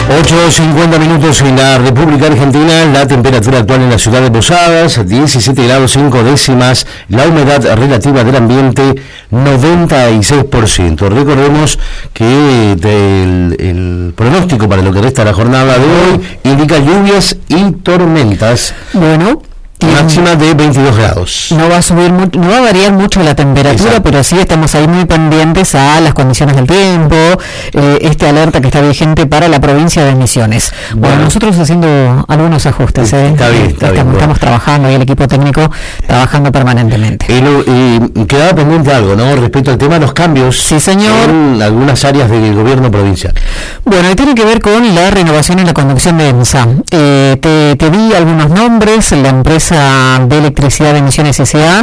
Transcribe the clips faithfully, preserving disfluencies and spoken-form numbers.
ocho cincuenta minutos en la República Argentina, la temperatura actual en la ciudad de Posadas, diecisiete grados cinco décimas, la humedad relativa del ambiente, noventa y seis por ciento. Recordemos que el, el pronóstico para lo que resta de la jornada de hoy indica lluvias y tormentas. Bueno, máxima de veintidós grados. No va a subir, mu- no va a variar mucho la temperatura, exacto, pero sí estamos ahí muy pendientes a las condiciones del tiempo, eh, este alerta que está vigente para la provincia de Misiones. Bueno, bueno nosotros haciendo algunos ajustes, ¿eh? Está bien, está estamos, bien. Estamos bueno. trabajando y el equipo técnico trabajando permanentemente. Y, lo, y quedaba pendiente algo, ¿no? Respecto al tema de los cambios, sí, señor, en algunas áreas del gobierno provincial. Bueno, y tiene que ver con la renovación en la conducción de EMSA. Eh, te, te di algunos nombres. La empresa de electricidad de Misiones S A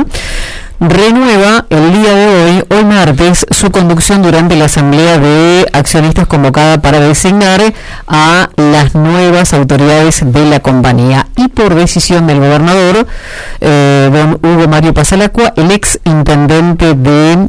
renueva el día de hoy, hoy martes, su conducción durante la asamblea de accionistas convocada para designar a las nuevas autoridades de la compañía. Y por decisión del gobernador, eh, don Hugo Mario Pasalacqua, el ex intendente de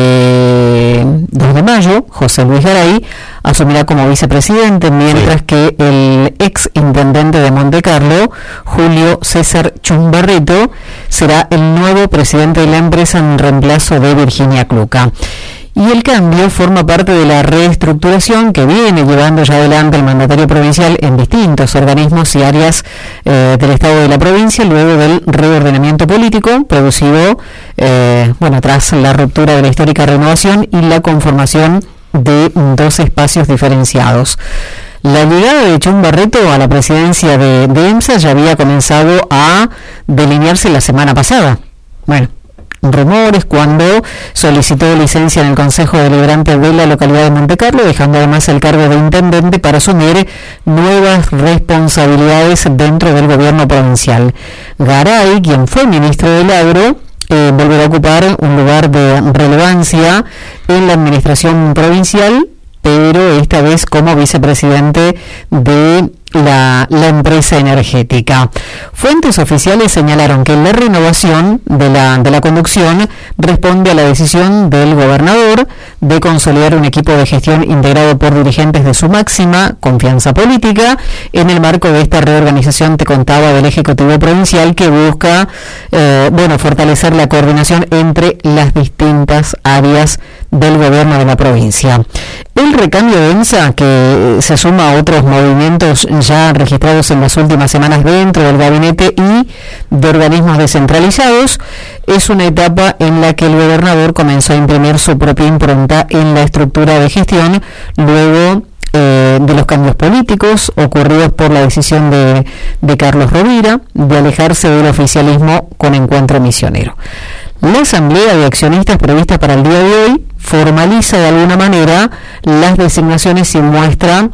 eh, dos de mayo, José Luis Garay, asumirá como vicepresidente, mientras sí. que el ex intendente de Monte Carlo, Julio César Chumbarrito, será el nuevo presidente de la empresa en reemplazo de Virginia Cluca. Y el cambio forma parte de la reestructuración que viene llevando ya adelante el mandatario provincial en distintos organismos y áreas eh, del Estado de la provincia, luego del reordenamiento político producido, eh, bueno, tras la ruptura de la histórica renovación y la conformación de dos espacios diferenciados. La llegada de Chumbarrito a la presidencia de, de EMSA ya había comenzado a delinearse la semana pasada. Bueno, rumores cuando solicitó licencia en el Consejo Deliberante de la localidad de Monte Carlo, dejando además el cargo de intendente para asumir nuevas responsabilidades dentro del gobierno provincial. Garay, quien fue ministro del Agro, eh, volverá a ocupar un lugar de relevancia en la administración provincial, pero esta vez como vicepresidente de la, la empresa energética. Fuentes oficiales señalaron que la renovación de la, de la conducción responde a la decisión del gobernador de consolidar un equipo de gestión integrado por dirigentes de su máxima confianza política en el marco de esta reorganización, te contaba, del Ejecutivo Provincial, que busca eh, bueno, fortalecer la coordinación entre las distintas áreas del gobierno de la provincia. El recambio de EMSA, que se suma a otros movimientos ya registrados en las últimas semanas dentro del gabinete y de organismos descentralizados, es una etapa en la que el gobernador comenzó a imprimir su propia impronta en la estructura de gestión, luego eh, de los cambios políticos ocurridos por la decisión de, de Carlos Rovira de alejarse del oficialismo con Encuentro Misionero. La asamblea de accionistas prevista para el día de hoy formaliza de alguna manera las designaciones y muestra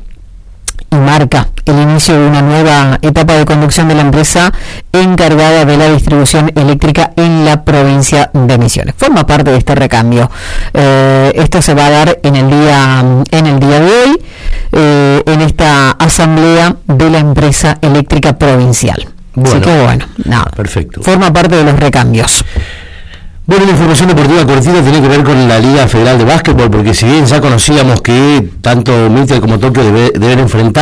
y marca el inicio de una nueva etapa de conducción de la empresa encargada de la distribución eléctrica en la provincia de Misiones. Forma parte de este recambio. Eh, esto se va a dar en el día en el día de hoy eh, en esta asamblea de la empresa eléctrica provincial. Bueno, así que bueno, nada, perfecto. Forma parte de los recambios. Bueno, la información deportiva cortita tiene que ver con la Liga Federal de Básquetbol, porque si bien ya conocíamos que tanto Mitre como Tokio debe, deben enfrentar